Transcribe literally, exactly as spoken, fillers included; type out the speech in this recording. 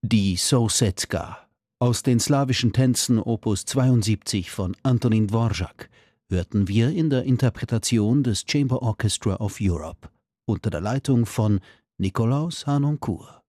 Die Sousetzka aus den slawischen Tänzen Opus zweiundsiebzig von Antonín Dvořák hörten wir in der Interpretation des Chamber Orchestra of Europe unter der Leitung von Nikolaus Harnoncourt.